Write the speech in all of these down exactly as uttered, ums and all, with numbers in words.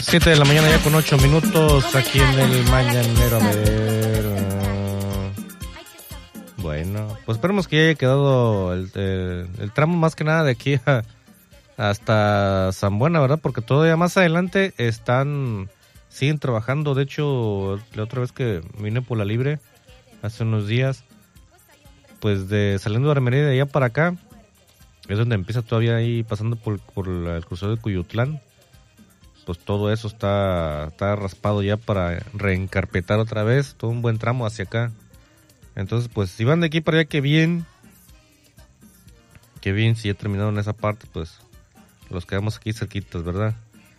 siete de la mañana ya con ocho minutos aquí en el Mañanero. A ver. Uh, bueno, pues esperemos que haya quedado el, el, el tramo más que nada de aquí a, hasta San Buena, ¿verdad? Porque todavía más adelante están, siguen trabajando. De hecho, la otra vez que vine por la libre, hace unos días, pues de saliendo de Armería de allá para acá, es donde empieza todavía ahí pasando por, por el crucero de Cuyutlán. Pues todo eso está, está raspado ya para reencarpetar otra vez, todo un buen tramo hacia acá. Entonces, pues si van de aquí para allá, que bien, que bien, si ya terminaron esa parte, pues los quedamos aquí cerquitas, ¿verdad?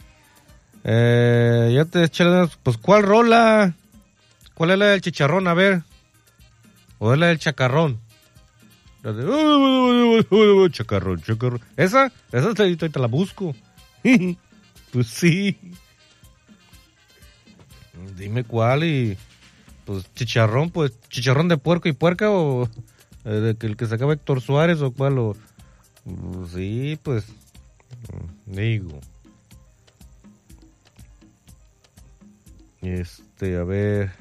Eh, ya te eché, pues ¿cuál rola? ¿Cuál es la del chicharrón? A ver, o es la del chacarrón. La de, uh, uh, uh, uh, chacarrón, chacarrón. Esa, esa ahorita te la busco. Pues sí. Dime cuál y pues chicharrón, pues chicharrón de puerco y puerca o eh, de que el que sacaba Héctor Suárez o cuál o pues, sí, pues digo. Este, a ver.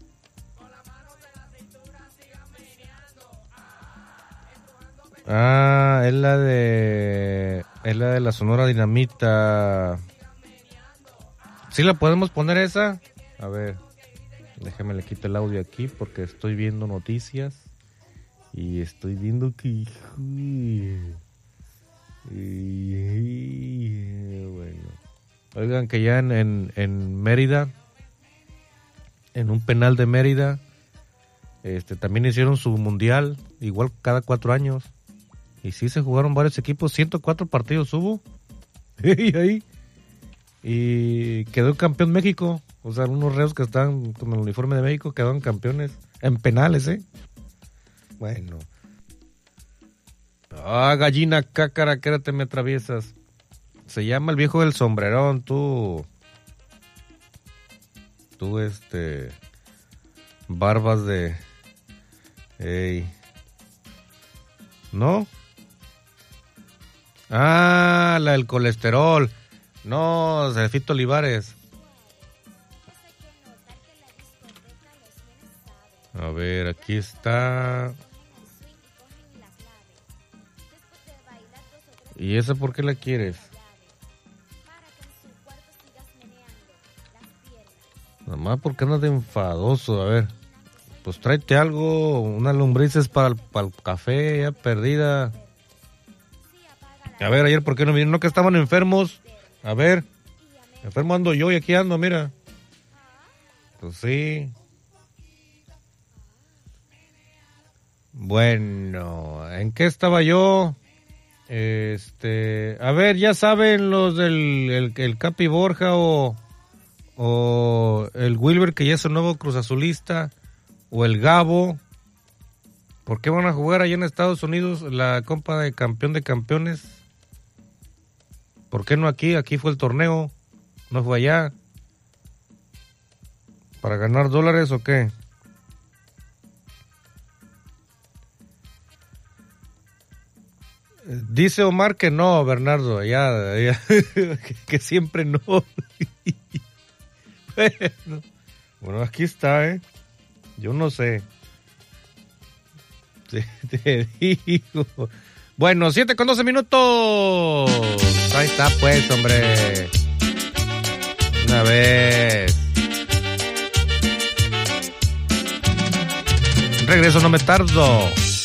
Ah, es la de es la de la Sonora Dinamita. ¿Sí la podemos poner esa? A ver, déjame le quito el audio aquí porque estoy viendo noticias y estoy viendo que bueno. Oigan que ya en, en, en Mérida, en un penal de Mérida, este también hicieron su mundial, igual cada cuatro años. Y sí se jugaron varios equipos, ciento cuatro partidos hubo. Y ahí. Y quedó campeón México. O sea, unos reos que estaban con el uniforme de México quedaron campeones en penales, ¿eh? Bueno. Ah, gallina cácara, ¿qué hora te me atraviesas? Se llama el viejo del sombrerón, tú. Tú, este. Barbas de. Ey. ¿No? Ah, la del colesterol. No, Serafito Olivares. A ver, aquí está. ¿Y esa por qué la quieres? Nada más porque andas de enfadoso. A ver, pues tráete algo, unas lombrices para el, para el café, ya perdida. A ver, ayer, ¿por qué no vinieron? ¿No que estaban enfermos? A ver, enfermo ando yo y aquí ando, mira. Pues sí. Bueno, ¿en qué estaba yo? Este, a ver, ya saben los del el, el Capi Borja o, o el Wilber, que ya es un nuevo Cruz Azulista, o el Gabo. ¿Por qué van a jugar allá en Estados Unidos la Copa de Campeón de Campeones? ¿Por qué no aquí? Aquí fue el torneo, no fue allá. ¿Para ganar dólares o qué? Dice Omar que no, Bernardo, ya, ya que, que siempre no. Bueno, bueno, aquí está, ¿eh? Yo no sé. Te, te digo. Bueno, siete con doce minutos. Ahí está, pues, hombre. Una vez. Regreso, no me tardo.